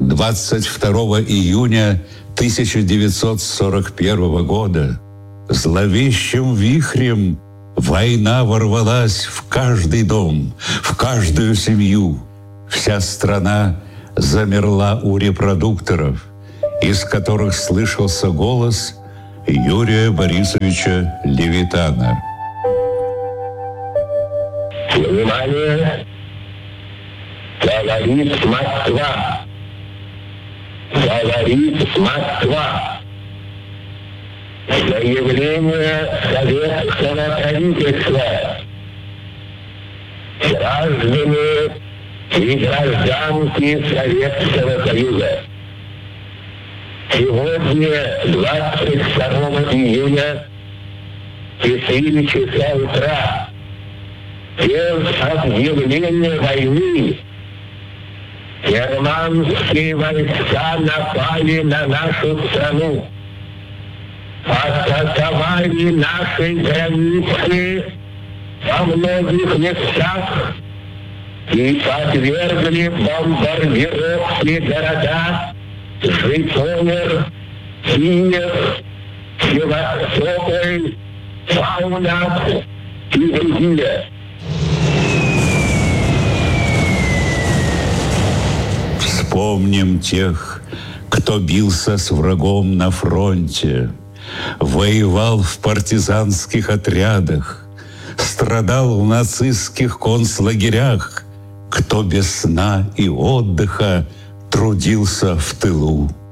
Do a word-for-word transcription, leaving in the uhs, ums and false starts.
двадцать второго июня тысяча девятьсот сорок первого года зловещим вихрем война ворвалась в каждый дом, в каждую семью. Вся страна замерла у репродукторов, из которых слышался голос Юрия Борисовича Левитана. Внимание! Говорит Москва! Говорит Москва! Заявление советского правительства. Граждане и гражданки Советского Союза. Сегодня, двадцать второго июня, в четыре часа утра, без объявления войны, германские войска напали на нашу страну, атаковали наши границы во многих местах и подвергли бомбардировке города Житомир, Киев, Севастополь, Павлов и другие. Вспомним тех, кто бился с врагом на фронте, воевал в партизанских отрядах, страдал в нацистских концлагерях, кто без сна и отдыха трудился в тылу.